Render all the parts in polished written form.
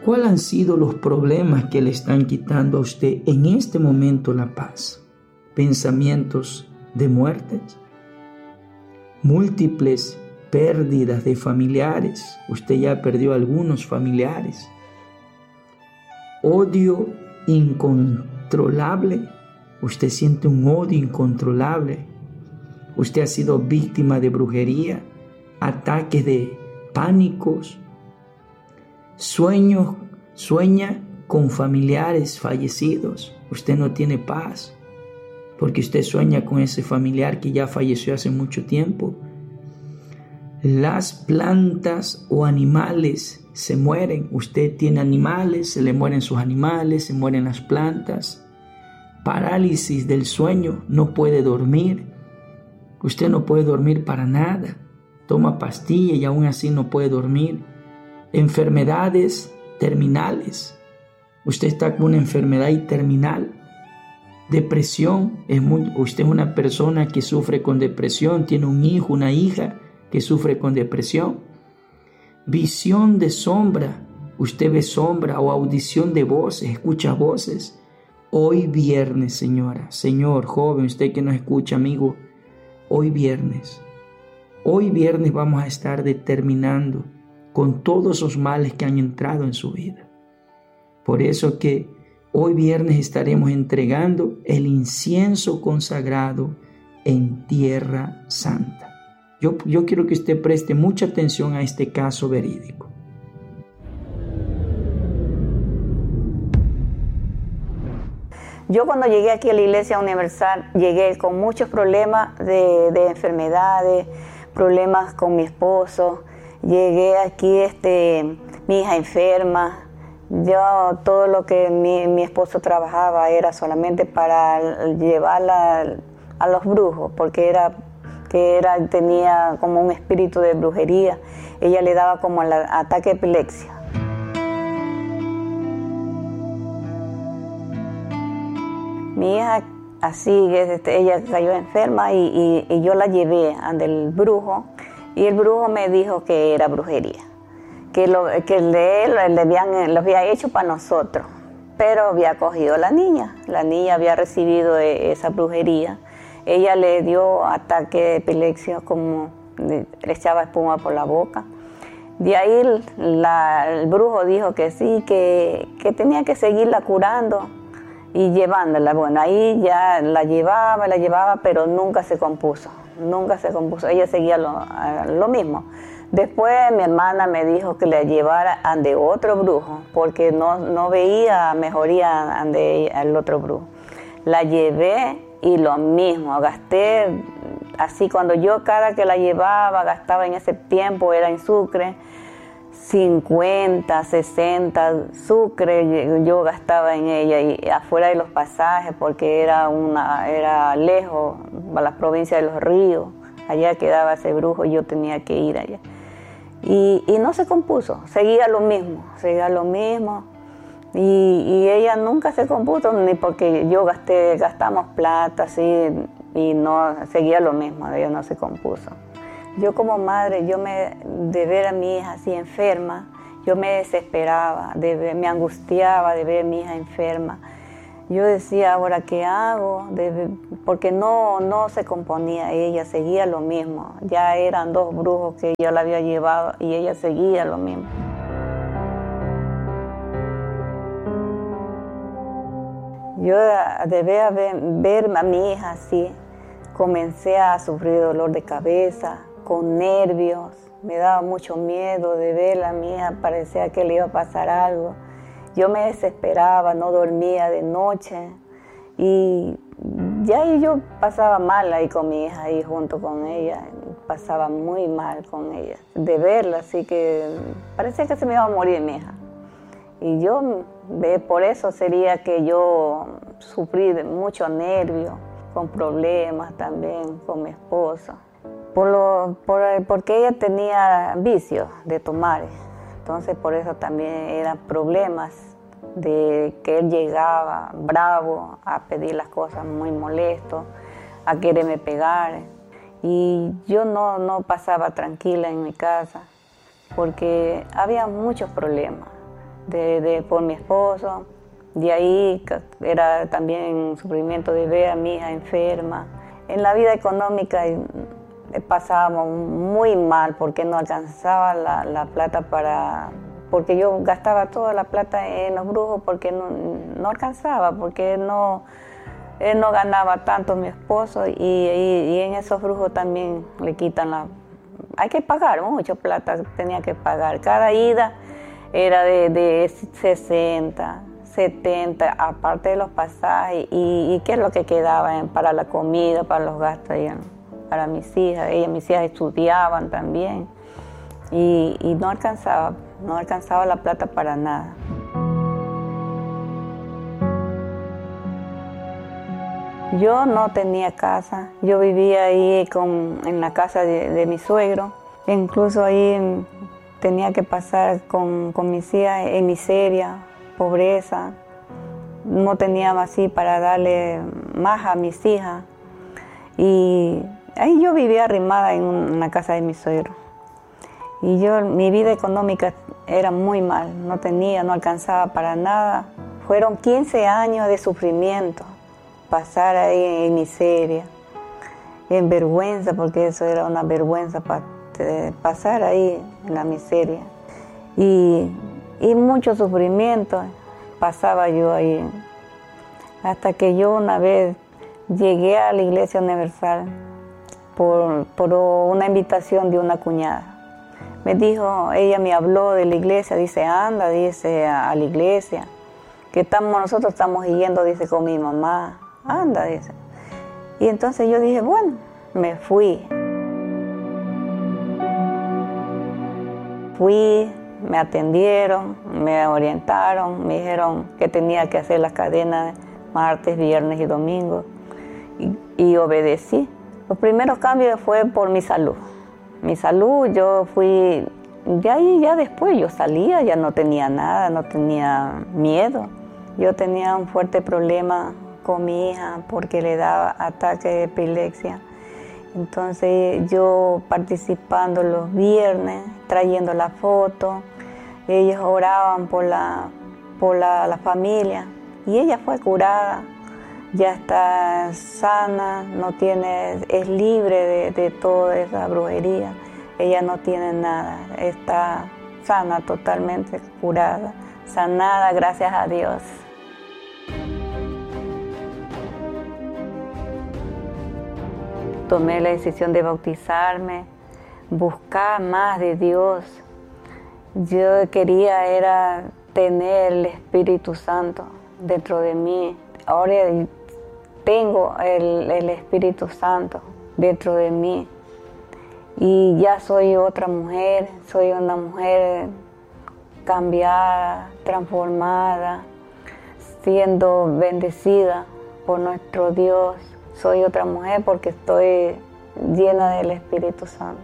¿Cuáles han sido los problemas que le están quitando a usted en este momento la paz? Pensamientos de muerte, múltiples pérdidas de familiares. Usted ya perdió algunos familiares. Odio incontrolable. Usted siente un odio incontrolable. Usted ha sido víctima de brujería, ataques de pánicos. Sueña con familiares fallecidos. Usted no tiene paz porque usted sueña con ese familiar que ya falleció hace mucho tiempo. Las plantas o animales se mueren. Usted tiene animales, se le mueren sus animales, se mueren las plantas. Parálisis del sueño, no puede dormir. Usted no puede dormir para nada. Toma pastillas y aún así no puede dormir. Enfermedades terminales. Usted está con una enfermedad terminal. Depresión. Usted es una persona que sufre con depresión. Tiene un hijo, una hija que sufre con depresión. Visión de sombra. Usted ve sombra o audición de voces, escucha voces. Hoy viernes, señora, señor, joven, usted que nos escucha, amigo, hoy viernes vamos a estar determinando con todos esos males que han entrado en su vida. Por eso que hoy viernes estaremos entregando el incienso consagrado en Tierra Santa. Yo quiero que usted preste mucha atención a este caso verídico. Yo cuando llegué aquí a la Iglesia Universal, llegué con muchos problemas de enfermedades, problemas con mi esposo. Llegué aquí, mi hija enferma. Yo todo lo que mi esposo trabajaba era solamente para llevarla a los brujos, porque tenía como un espíritu de brujería. Ella le daba como el ataque de epilepsia. Mi hija así, ella cayó enferma y yo la llevé ante el brujo y el brujo me dijo que era brujería, que lo había hecho para nosotros, pero había cogido a la niña había recibido esa brujería. Ella le dio ataque de epilepsia, como le echaba espuma por la boca. De ahí el brujo dijo que sí, que tenía que seguirla curando y llevándola. Bueno, ahí ya la llevaba, pero nunca se compuso. Ella seguía lo mismo. Después mi hermana me dijo que la llevara ante otro brujo, porque no veía mejoría ante el otro brujo. La llevé y lo mismo, gasté, así cuando yo cada que la llevaba, gastaba en ese tiempo, era en Sucre, 50, 60 sucre yo gastaba en ella y afuera de los pasajes porque era lejos, a la provincia de Los Ríos, allá quedaba ese brujo y yo tenía que ir allá. Y no se compuso, seguía lo mismo y ella nunca se compuso ni porque gastamos plata así y no seguía lo mismo, ella no se compuso. Yo como madre, de ver a mi hija así enferma, yo me desesperaba, me angustiaba de ver a mi hija enferma. Yo decía, ¿ahora qué hago? Porque no se componía ella, seguía lo mismo. Ya eran 2 brujos que yo la había llevado y ella seguía lo mismo. Yo debía ver a mi hija así, comencé a sufrir dolor de cabeza, con nervios, me daba mucho miedo de verla a mi hija, parecía que le iba a pasar algo. Yo me desesperaba, no dormía de noche y ya yo pasaba mal ahí con mi hija, ahí junto con ella, pasaba muy mal con ella, de verla, así que parecía que se me iba a morir mi hija. Y por eso sería que yo sufrí de mucho nervio, con problemas también con mi esposo. Porque ella tenía vicios de tomar, entonces por eso también eran problemas de que él llegaba bravo a pedir las cosas, muy molesto, a quererme pegar. Y yo no pasaba tranquila en mi casa porque había muchos problemas. por mi esposo. De ahí era también un sufrimiento de ver a mi hija enferma. En la vida económica pasábamos muy mal porque no alcanzaba la plata porque yo gastaba toda la plata en los brujos porque no alcanzaba, porque él no ganaba tanto, mi esposo, y en esos brujos también le quitan hay que pagar mucho plata, tenía que pagar. Cada ida era de 60, 70, aparte de los pasajes, y qué es lo que quedaba para la comida, para los gastos, para mis hijas. Mis hijas estudiaban también, y no alcanzaba la plata para nada. Yo no tenía casa, yo vivía ahí en la casa de mi suegro, incluso ahí tenía que pasar con mis hijas en miseria, pobreza, no tenía así para darle más a mis hijas, y ahí yo vivía arrimada en la casa de mi suegro. Y mi vida económica era muy mal, no alcanzaba para nada. Fueron 15 años de sufrimiento, pasar ahí en miseria, en vergüenza, porque eso era una vergüenza pasar ahí en la miseria. Y mucho sufrimiento pasaba yo ahí, hasta que yo una vez llegué a la Iglesia Universal por una invitación de una cuñada. Ella me habló de la iglesia, dice, anda, dice, a la iglesia, que nosotros estamos yendo, dice, con mi mamá, anda, dice. Y entonces yo dije, bueno, me fui. Me atendieron, me orientaron, me dijeron que tenía que hacer las cadenas martes, viernes y domingo, y obedecí. Los primeros cambios fue por mi salud. Mi salud, yo fui, ya después yo salía, ya no tenía nada, no tenía miedo. Yo tenía un fuerte problema con mi hija porque le daba ataque de epilepsia. Entonces yo participando los viernes, trayendo la foto, ellos oraban por la familia, y ella fue curada, ya está sana, es libre de toda esa brujería. Ella no tiene nada, está sana, totalmente curada, sanada, gracias a Dios. Tomé la decisión de bautizarme, buscar más de Dios. Yo quería era tener el Espíritu Santo dentro de mí. Ahora tengo el Espíritu Santo dentro de mí, y ya soy otra mujer, soy una mujer cambiada, transformada, siendo bendecida por nuestro Dios. Soy otra mujer porque estoy llena del Espíritu Santo.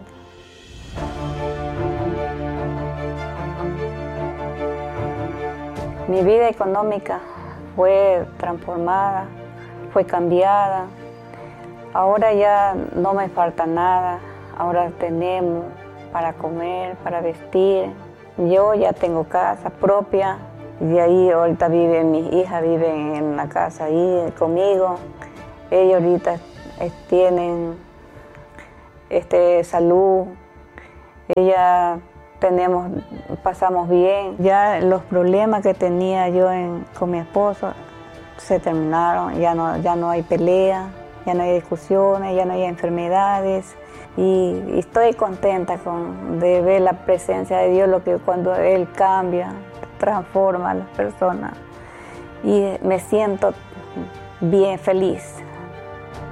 Mi vida económica fue transformada, fue cambiada. Ahora ya no me falta nada, ahora tenemos para comer, para vestir. Yo ya tengo casa propia, y ahí ahorita mis hijas viven en la casa ahí conmigo. Ellos ahorita tienen salud, pasamos bien. Ya los problemas que tenía yo con mi esposo se terminaron, ya no hay pelea, ya no hay discusiones, ya no hay enfermedades, y estoy contenta de ver la presencia de Dios, cuando Él cambia, transforma a las personas, y me siento bien feliz.